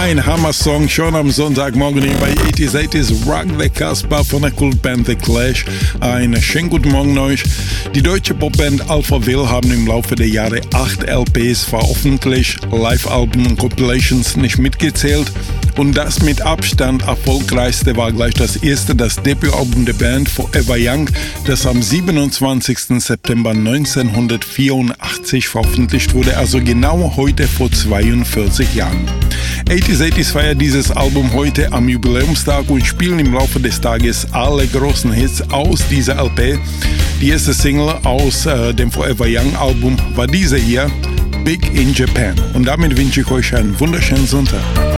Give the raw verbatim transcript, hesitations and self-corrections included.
Ein Hammer-Song schon am Sonntagmorgen hier bei achtziger achtziger Rock the Casbah von der Kultband The Clash. Einen schönen guten Morgen euch. Die deutsche Popband Alphaville haben im Laufe der Jahre acht L Ps veröffentlicht, Live-Alben und Compilations nicht mitgezählt. Und das mit Abstand erfolgreichste war gleich das erste, das Debütalbum der Band Forever Young, das am siebenundzwanzigsten September neunzehnhundertvierundachtzig veröffentlicht wurde, also genau heute vor zweiundvierzig Jahren. achtziger achtziger feiert dieses Album heute am Jubiläumstag und spielen im Laufe des Tages alle großen Hits aus dieser L P. Die erste Single aus äh, dem Forever Young Album war diese hier, Big in Japan. Und damit wünsche ich euch einen wunderschönen Sonntag.